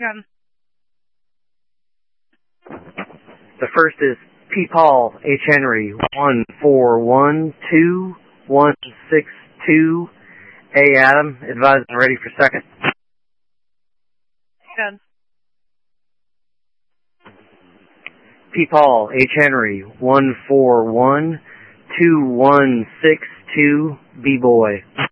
Gun. The first is P. Paul H. Henry 1412162. A. Adam, advised and ready for second. Gun. P. Paul H. Henry 1412162. B. Boy.